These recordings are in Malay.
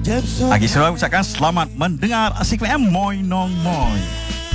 Lagi selalu ucapkan selamat mendengar Asik FM Moi Nong Moi.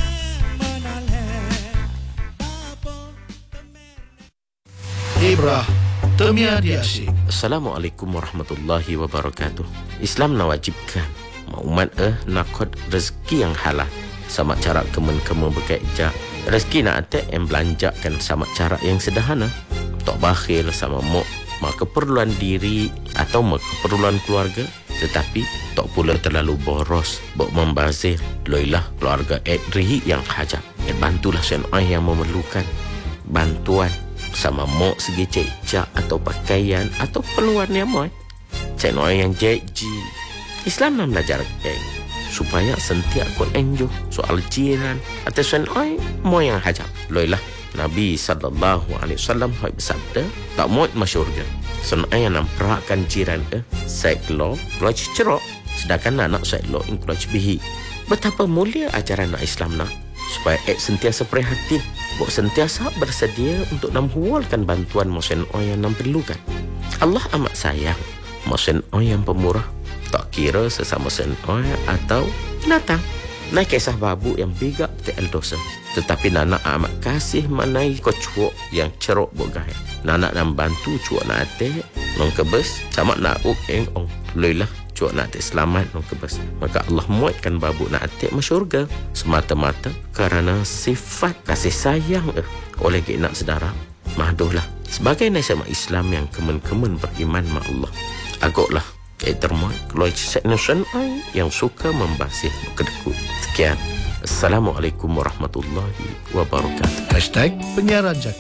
Ibrah Temia di Asyik. Assalamualaikum warahmatullahi wabarakatuh. Islam nawajibkan umat nakot rezeki yang halal sama cara kemen-kemen bekerja. Rezeki nak atek yang belanjakan sama cara yang sederhana. Tak bakhil sama mak keperluan diri atau mak keperluan keluarga, tetapi tak pula terlalu boros, bok membazir. Loilah keluarga Edri yang hajat. Bantulah senai yang memerlukan bantuan sama mak segi cecak atau pakaian atau perluan yang moi. Senai yang jeji. Islam nak belajar supaya sentiak kon enjoy soal jiran atau senai mo yang hajat. Loilah Nabi SAW bersabda, tak muat masyurga senai yang nampakkan jiran seklo keluar cerok, sedangkan anak seklo yang keluar bihi. Betapa mulia ajaran Islam nak supaya sentiasa prihatin, bok sentiasa bersedia untuk namhualkan bantuan mosen yang nam perlukan. Allah amat sayang mosen yang pemurah, tak kira sesama sen atau binatang. Naik kisah babu yang bigak te'el dosa, tetapi Nana amat kasih manai kocuok yang cerok bogah. Nana nak bantu cuak nak ate nong kebes sama nak eng ong. Loilah cuak nak ate selamat nong kebes. Maka Allah muatkan babu nak ate masyurga semata-mata kerana sifat kasih sayang oleh nak sedara. Mahduhlah sebagai nasama Islam yang kemen-kemen beriman ma Allah. Agaklah terma keluar seknesan yang suka membasih kedekut. Sekian. Assalamualaikum warahmatullahi wabarakatuh. #penyiaran Jakir.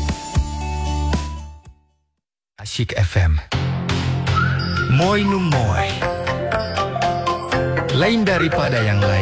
Asyik FM. Moi nu moi. Lain daripada yang lain.